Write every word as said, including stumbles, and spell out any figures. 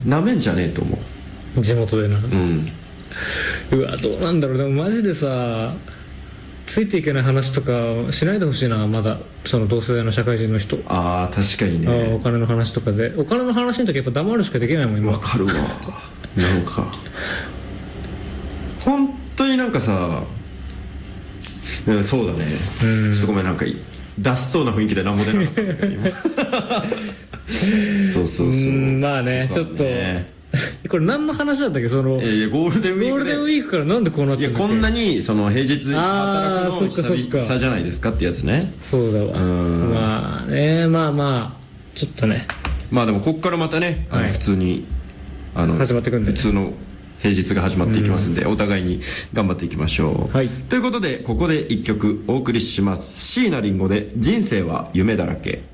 なめんじゃねえと思う、地元でな。 うんうわ、どうなんだろう。でもマジでさ、ついていけない話とかしないでほしいな。まだその同世代の社会人の人。 ああ確かにあね。 お金の話とかで、お金の話の時やっぱ黙るしかできないもん今。 わかるわなんか本当になんかさ、うん、そうだね、うん、ちょっとごめん、なんか出しそうな雰囲気で何も出なかった今そうそうそう、 うんまあね、ちょっとこれ何の話だったっけ、そのいやゴールデンウィークでゴールデンウィークからなんでこうなってんだっけ。 いやこんなにその平日働くの久 々じゃないですかってやつね。 そうだわ。まあね、まあまあちょっとね、 まあでもこっからまたね、あの普通にあの始まってくんで、 普通の平日が始まっていきますんで、お互いに頑張っていきましょう、はい、ということでここでいっきょくお送りします。椎名林檎で人生は夢だらけ。